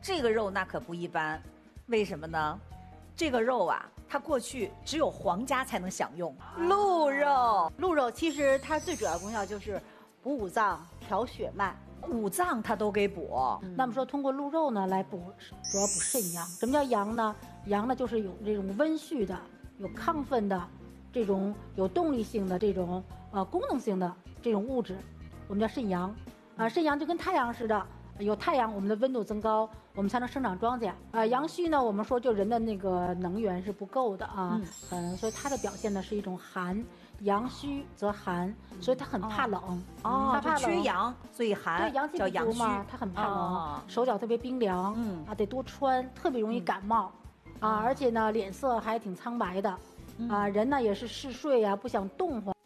这个肉那可不一般，为什么呢？这个肉啊，它过去只有皇家才能享用。鹿肉， 鹿肉其实它最主要的功效就是补五脏、调血脉。 五脏它都给补。 那么说，通过鹿肉呢来补，主要补肾阳。什么叫阳呢？阳呢就是有这种温煦的、有亢奋的、这种有动力性的这种功能性的这种物质，我们叫肾阳。肾阳就跟太阳似的，有太阳，我们的温度增高，我们才能生长庄稼。阳虚呢，我们说就人的那个能源是不够的啊，所以它的表现呢是一种寒。阳虚则寒，所以他很怕冷。 他怕缺阳，所以寒。 对，阳气不足嘛，他很怕冷，手脚特别冰凉。得多穿，特别容易感冒。而且呢，脸色还挺苍白的。人呢也是嗜睡啊，不想动活。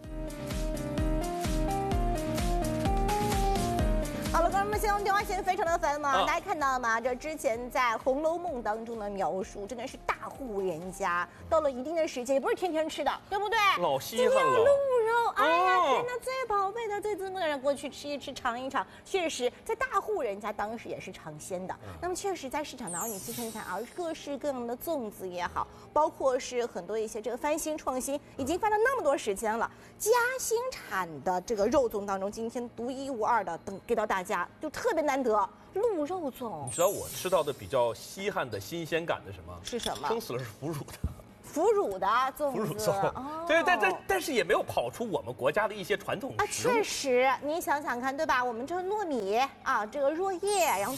好了，观众们，现在我们电话线非常的繁忙，大家看到吗？这之前在《红楼梦》当中的描述，真的是大户人家到了一定的时间，也不是天天吃的，对不对？ 老稀罕了。 鹿肉，哎呀，天哪，最宝贝的、最珍贵的，让过去吃一吃、尝一尝。确实，在大户人家当时也是尝鲜的。那么，确实在市场当中，你去看看啊，各式各样的粽子也好，包括是很多一些这个翻新创新，已经翻了那么多时间了。嘉兴产的这个肉粽当中，今天独一无二的给到大家，就特别难得。鹿肉粽， 你知道我吃到的比较稀罕的新鲜感的什么？ 是什么？ 撑死了是腐乳的。 腐乳的粽子， 腐乳粽，对，但是也没有跑出我们国家的一些传统食物。 确实，你想想看，对吧？我们这糯米啊，这个箬叶，然后